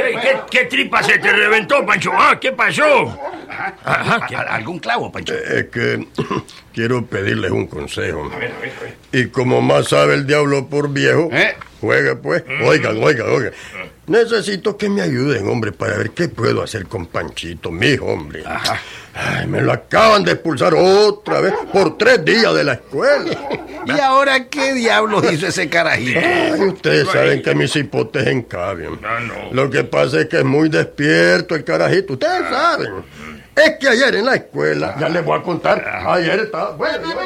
¿Qué tripa se te reventó, Pancho? ¿Qué pasó? ¿Algún clavo, Pancho? Es que quiero pedirles un consejo. A ver. Y como más sabe el diablo por viejo, juegue pues. Oigan. Necesito que me ayuden, hombre, para ver qué puedo hacer con Panchito, mi hijo, hombre. Ajá. Ay, me lo acaban de expulsar otra vez por 3 días de la escuela. ¿Y ahora qué diablos hizo ese carajito? Ay, ustedes saben que mis hipotes encabian. No. Lo que pasa es que es muy despierto el carajito. Ustedes saben. Es que ayer en la escuela, ya les voy a contar, ayer estaba... Bueno,